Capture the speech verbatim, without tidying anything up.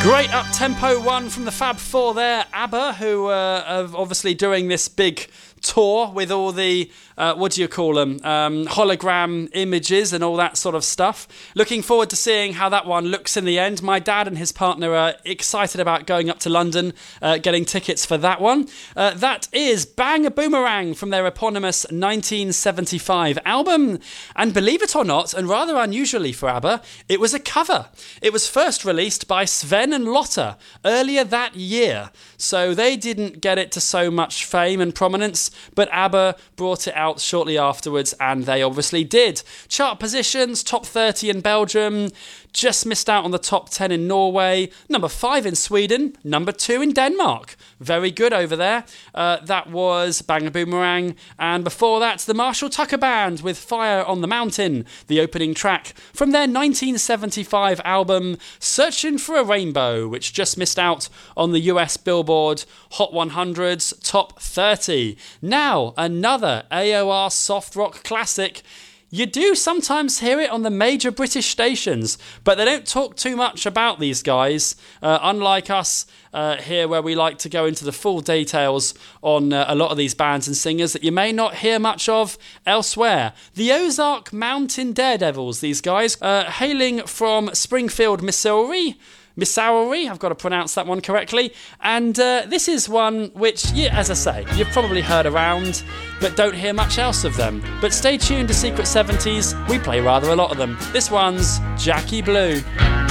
Great up-tempo one from the Fab Four there. ABBA, who uh, are obviously doing this big tour with all the, uh, what do you call them, um, hologram images and all that sort of stuff. Looking forward to seeing how that one looks in the end. My dad and his partner are excited about going up to London, uh, getting tickets for that one. Uh, that is Bang a Boomerang from their eponymous nineteen seventy-five album. And believe it or not, and rather unusually for ABBA, it was a cover. It was first released by Sven and Lotta earlier that year. So they didn't get it to so much fame and prominence, but ABBA brought it out shortly afterwards, and they obviously did. Chart positions, top thirty in Belgium, just missed out on the top ten in Norway, number five in Sweden, number two in Denmark. Very good over there. Uh, that was Bang a Boomerang, and before that, the Marshall Tucker Band with Fire on the Mountain, the opening track from their nineteen seventy-five album Searching for a Rainbow, which just missed out on the U S Billboard Hot one hundred's top thirty. Now, another A O R soft rock classic. You do sometimes hear it on the major British stations, but they don't talk too much about these guys, uh, unlike us uh, here where we like to go into the full details on uh, a lot of these bands and singers that you may not hear much of elsewhere. The Ozark Mountain Daredevils, these guys, uh, hailing from Springfield, Missouri. Missouri, I've got to pronounce that one correctly. And uh, this is one which, yeah, as I say, you've probably heard around, but don't hear much else of them. But stay tuned to Secret seventies, we play rather a lot of them. This one's Jackie Blue.